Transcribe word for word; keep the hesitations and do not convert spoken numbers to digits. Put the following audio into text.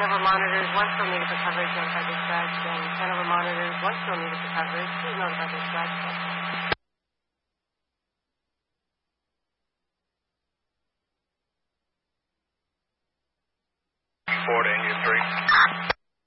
over monitors, one still needed for coverage, notify dispatch, and ten over monitors, one still needed for coverage, please notify dispatch. Four to India three.